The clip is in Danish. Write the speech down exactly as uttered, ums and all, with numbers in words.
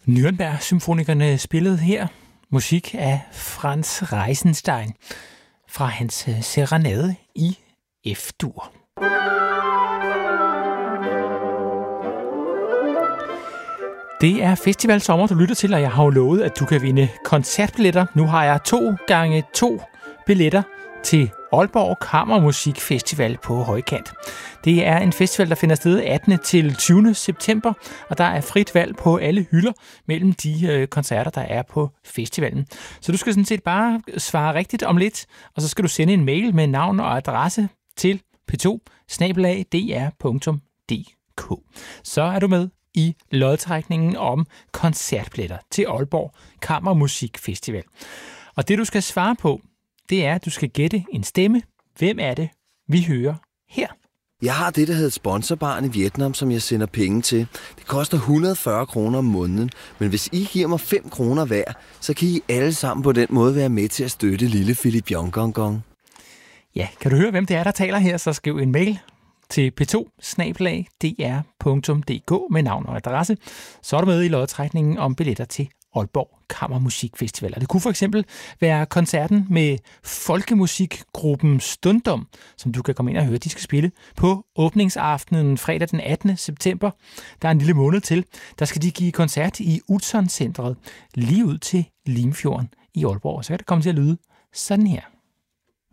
Nürnberg-symfonikerne spillede her musik af Franz Reisenstein fra hans serenade i F-dur. Det er Festival Sommer, du lytter til, og jeg har jo lovet, at du kan vinde koncertbilletter. Nu har jeg to gange to billetter til Aalborg Kammermusik Festival på højkant. Det er en festival, der finder sted attende til tyvende september, og der er frit valg på alle hylder mellem de øh, koncerter, der er på festivalen. Så du skal sådan set bare svare rigtigt om lidt, og så skal du sende en mail med navn og adresse til p to bindestreg d r punktum d k. Så er du med i lodtrækningen om koncertbilletter til Aalborg Kammermusik Festival. Og det du skal svare på, det er, at du skal gætte en stemme. Hvem er det, vi hører her? Jeg har det, der hedder et sponsorbarn i Vietnam, som jeg sender penge til. Det koster et hundrede og fyrre kroner om måneden, men hvis I giver mig fem kroner hver, så kan I alle sammen på den måde være med til at støtte lille Philip Jong-Gong-Gong. Ja, kan du høre, hvem det er, der taler her, så skriv en mail til p to bindestreg d r punktum d k med navn og adresse. Så er du med i lodtrækningen om billetter til Aalborg Kammermusikfestival. Og det kunne for eksempel være koncerten med folkemusikgruppen Stundom, som du kan komme ind og høre. De skal spille på åbningsaftenen fredag den attende september. Der er en lille måned til. Der skal de give koncert i Utzon-centret lige ud til Limfjorden i Aalborg. Så kan det komme til at lyde sådan her.